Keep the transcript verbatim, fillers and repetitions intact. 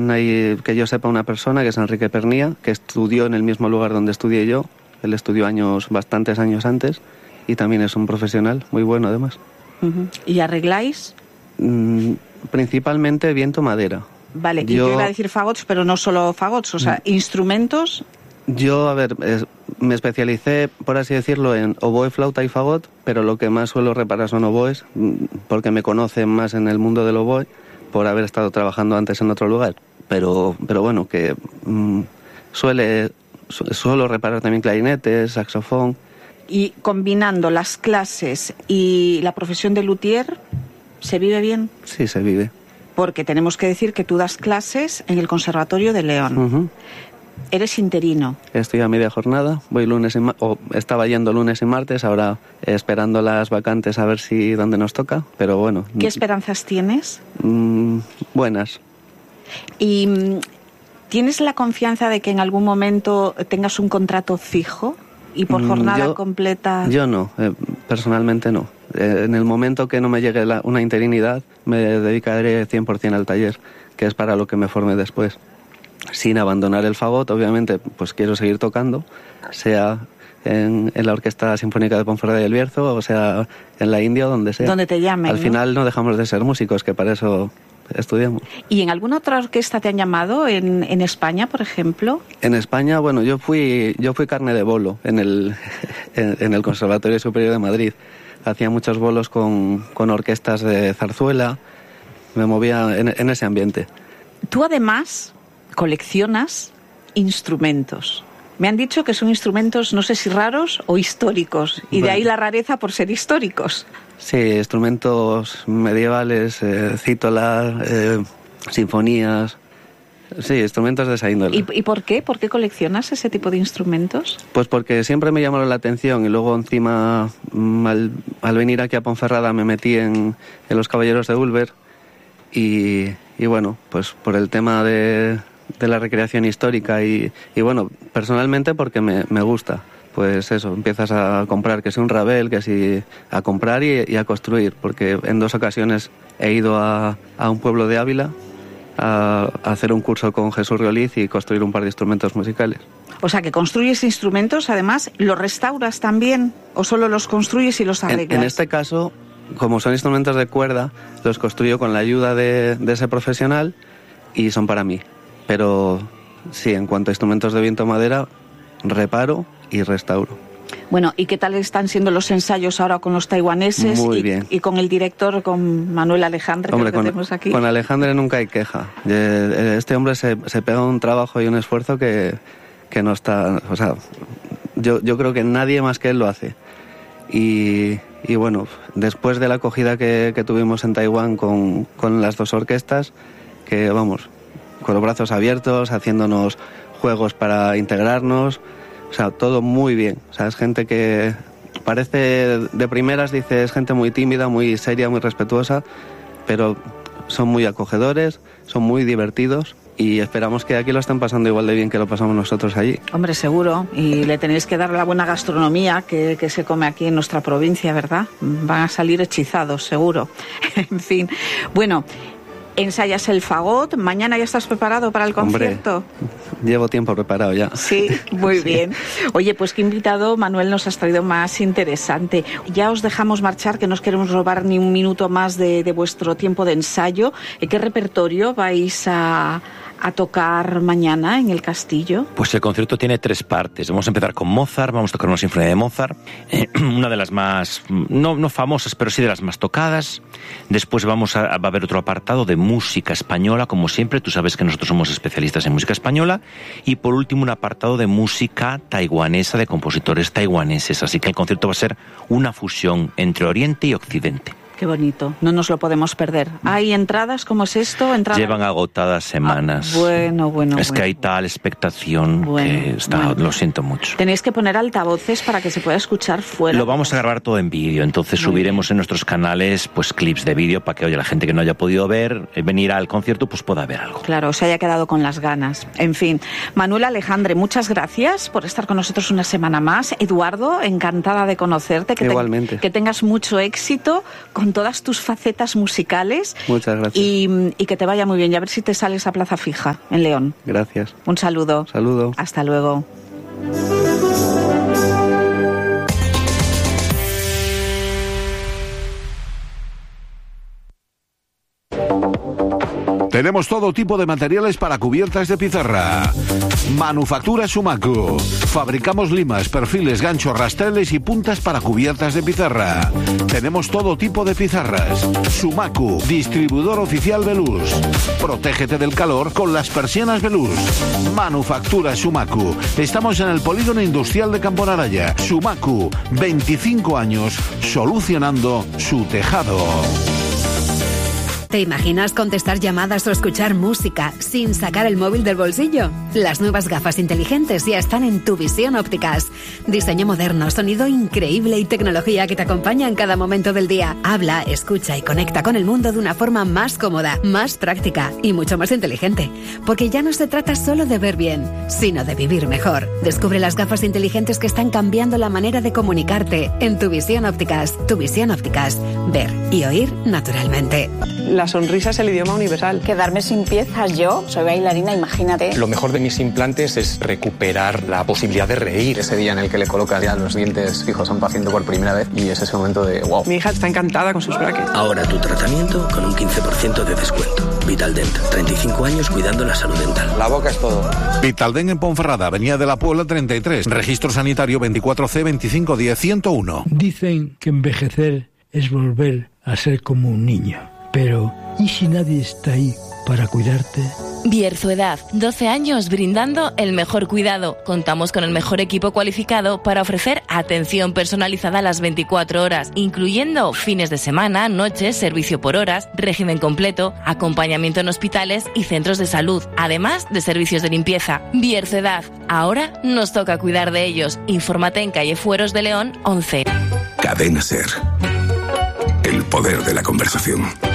también hay, que yo sepa, una persona que es Enrique Pernía, que estudió en el mismo lugar donde estudié yo. Él estudió años, bastantes años antes, y también es un profesional muy bueno además. Uh-huh. ¿Y arregláis? Mm, principalmente viento madera. Vale, yo, y yo iba a decir fagots, pero no solo fagots, o sea, mm. instrumentos. Yo, a ver, es, me especialicé, por así decirlo, en oboe, flauta y fagot, pero lo que más suelo reparar son oboes, porque me conocen más en el mundo del oboe, por haber estado trabajando antes en otro lugar. Pero, pero bueno, que mmm, suele, su, suelo reparar también clarinetes, saxofón. Y combinando las clases y la profesión de luthier, ¿se vive bien? Sí, se vive. Porque tenemos que decir que tú das clases en el Conservatorio de León. Uh-huh. Eres interino. Estoy a media jornada, voy lunes y ma- o estaba yendo lunes y martes, ahora esperando las vacantes a ver si dónde nos toca, pero bueno. ¿Qué esperanzas tienes? Mmm, buenas. ¿Y tienes la confianza de que en algún momento tengas un contrato fijo y por mm, jornada yo, completa? Yo no, eh, personalmente no. Eh, en el momento que no me llegue la, una interinidad, me dedicaré cien por ciento al taller, que es para lo que me forme después. Sin abandonar el fagot, obviamente, pues quiero seguir tocando, sea en, en la Orquesta Sinfónica de Ponferrada y El Bierzo, o sea en la India o donde sea. Donde te llamen. Al ¿no? final no dejamos de ser músicos, que para eso estudiamos. ¿Y en alguna otra orquesta te han llamado en, en España, por ejemplo? En España, bueno, yo fui yo fui carne de bolo en el, en, en el Conservatorio Superior de Madrid. Hacía muchos bolos con, con orquestas de zarzuela, me movía en, en ese ambiente. Tú además coleccionas instrumentos. Me han dicho que son instrumentos, no sé si raros o históricos, y bueno, de ahí la rareza por ser históricos. Sí, instrumentos medievales, eh, cítola, eh, sinfonías, sí, instrumentos de esa índole. ¿Y, ¿Y por qué? ¿Por qué coleccionas ese tipo de instrumentos? Pues porque siempre me llamaron la atención y luego encima al, al venir aquí a Ponferrada me metí en, en los Caballeros de Ulver y, y bueno, pues por el tema de, de la recreación histórica y, y bueno, personalmente porque me, me gusta. Pues eso, empiezas a comprar, que si un Ravel, que si a comprar y, y a construir, porque en dos ocasiones he ido a, a un pueblo de Ávila a, a hacer un curso con Jesús Rioliz y construir un par de instrumentos musicales. O sea, que construyes instrumentos, además, ¿los restauras también o solo los construyes y los arreglas? En, en este caso, como son instrumentos de cuerda, los construyo con la ayuda de, de ese profesional y son para mí. Pero sí, en cuanto a instrumentos de viento madera, reparo y restauro. Bueno, ¿y qué tal están siendo los ensayos ahora con los taiwaneses? Muy y, bien. Y con el director, con Manuel Alejandre, hombre, que con, tenemos aquí. Con Alejandre nunca hay queja. Este hombre se, se pega un trabajo y un esfuerzo que, que no está... O sea, yo, yo creo que nadie más que él lo hace. Y, y bueno, después de la acogida que, que tuvimos en Taiwán con, con las dos orquestas, que vamos, con los brazos abiertos, haciéndonos juegos para integrarnos... O sea, todo muy bien. O sea, es gente que parece de primeras, dice, es gente muy tímida, muy seria, muy respetuosa, pero son muy acogedores, son muy divertidos y esperamos que aquí lo estén pasando igual de bien que lo pasamos nosotros allí. Hombre, seguro. Y le tenéis que dar la buena gastronomía que, que se come aquí en nuestra provincia, ¿verdad? Van a salir hechizados, seguro. En fin. Bueno... Ensayas el fagot, mañana ya estás preparado para el concierto. Hombre, llevo tiempo preparado ya. Sí, muy sí. bien. Oye, pues qué invitado, Manuel, nos has traído más interesante. Ya os dejamos marchar, que no os queremos robar ni un minuto más de, de vuestro tiempo de ensayo. ¿Qué repertorio vais a, a tocar mañana en el Castillo? Pues el concierto tiene tres partes. Vamos a empezar con Mozart, vamos a tocar una sinfonía de Mozart, eh, una de las más, no, no famosas, pero sí de las más tocadas. Después vamos a, va a haber otro apartado de música española, como siempre. Tú sabes que nosotros somos especialistas en música española. Y por último un apartado de música taiwanesa, de compositores taiwaneses. Así que el concierto va a ser una fusión entre Oriente y Occidente. Qué bonito, no nos lo podemos perder. ¿Hay entradas? ¿Cómo es esto? ¿Entradas? Llevan agotadas semanas. Ah, bueno, bueno. Es bueno. que hay tal expectación bueno, que está, bueno. Lo siento mucho. Tenéis que poner altavoces para que se pueda escuchar fuera. Lo vamos a grabar todo en vídeo, entonces Muy subiremos bien. En nuestros canales pues clips de vídeo para que oye, la gente que no haya podido ver, venir al concierto, pues pueda ver algo. Claro, se haya quedado con las ganas. En fin, Manuel Alejandre, muchas gracias por estar con nosotros una semana más. Eduardo, encantada de conocerte. Que Igualmente. Te, que tengas mucho éxito con con todas tus facetas musicales. Muchas gracias. Y, y que te vaya muy bien. Y a ver si te sales a Plaza Fija, en León. Gracias. Un saludo. Saludo. Hasta luego. Tenemos todo tipo de materiales para cubiertas de pizarra. Manufactura Sumacu. Fabricamos limas, perfiles, ganchos, rastreles y puntas para cubiertas de pizarra. Tenemos todo tipo de pizarras. Sumacu, distribuidor oficial Veluz. Protégete del calor con las persianas Veluz. Manufactura Sumacu. Estamos en el Polígono Industrial de Camponaraya. Sumacu, veinticinco años solucionando su tejado. ¿Te imaginas contestar llamadas o escuchar música sin sacar el móvil del bolsillo? Las nuevas gafas inteligentes ya están en Tuvisión Ópticas. Diseño moderno, sonido increíble y tecnología que te acompaña en cada momento del día. Habla, escucha y conecta con el mundo de una forma más cómoda, más práctica y mucho más inteligente. Porque ya no se trata solo de ver bien, sino de vivir mejor. Descubre las gafas inteligentes que están cambiando la manera de comunicarte en Tuvisión Ópticas. Tuvisión Ópticas. Ver y oír naturalmente. La sonrisa es el idioma universal. Quedarme sin piezas, yo soy bailarina, imagínate. Lo mejor de mis implantes es recuperar la posibilidad de reír. Ese día en el que le colocas ya los dientes fijos a un paciente por primera vez y es ese momento de wow. Mi hija está encantada con sus brackets. Ahora tu tratamiento con un quince por ciento de descuento. Vitaldent, treinta y cinco años cuidando la salud dental. La boca es todo. Vitaldent en Ponferrada, Avenida de la Puebla treinta y tres. Registro sanitario veinticuatro C veinticinco diez ciento uno. Dicen que envejecer es volver a ser como un niño. Pero, ¿y si nadie está ahí para cuidarte? Bierzuedad, doce años brindando el mejor cuidado. Contamos con el mejor equipo cualificado para ofrecer atención personalizada a las veinticuatro horas, incluyendo fines de semana, noches, servicio por horas, régimen completo, acompañamiento en hospitales y centros de salud, además de servicios de limpieza. Bierzuedad, ahora nos toca cuidar de ellos. Infórmate en calle Fueros de León once. Cadena SER. El poder de la conversación.